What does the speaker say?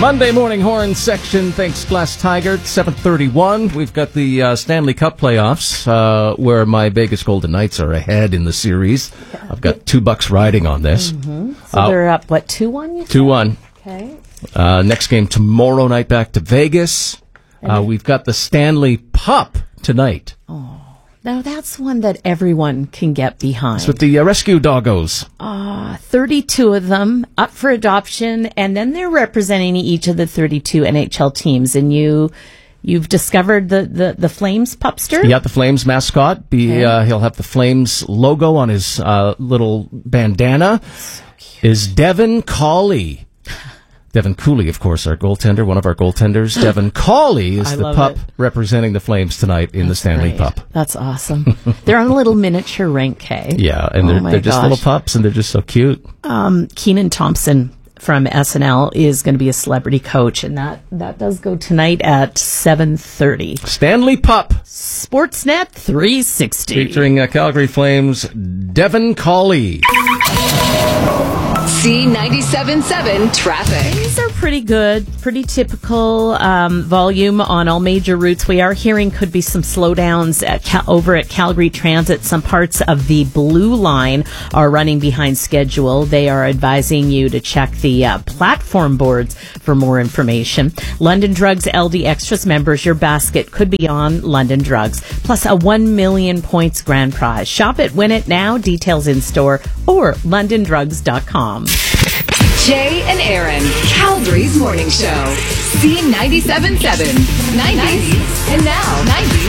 Monday morning horn section. Thanks, Glass Tiger. 7:31. We've got the Stanley Cup playoffs, where my Vegas Golden Knights are ahead in the series. I've got $2 riding on this. Mm-hmm. So they're up, 2-1? 2-1. Okay. Next game tomorrow night back to Vegas. We've got the Stanley Pup tonight. Oh. Now, that's one that everyone can get behind. It's with the rescue doggos. 32 of them up for adoption, and then they're representing each of the 32 NHL teams. And you've discovered the Flames pupster? Yeah, the Flames mascot. He'll have the Flames logo on his little bandana. So cute. Is Devin Cawley. Devin Cooley, of course, our goaltender, one of our goaltenders. Devin Cawley is the pup representing the Flames tonight in the Stanley Cup. That's awesome. They're on a little miniature rink, hey? Yeah, and they're just little pups, and they're just so cute. Kenan Thompson from SNL is going to be a celebrity coach, and that does go tonight at 7:30. Stanley Pup. Sportsnet 360. Featuring Calgary Flames, Devin Cawley. C97.7 traffic. These are pretty good, pretty typical volume on all major routes. We are hearing could be some slowdowns over at Calgary Transit. Some parts of the Blue Line are running behind schedule. They are advising you to check the platform boards for more information. London Drugs LD Extras members, your basket could be on London Drugs. Plus a 1 million points grand prize. Shop it, win it now. Details in store or londondrugs.com. Jay and Aaron, Calgary's morning show. C97.7. 90s and now 90s.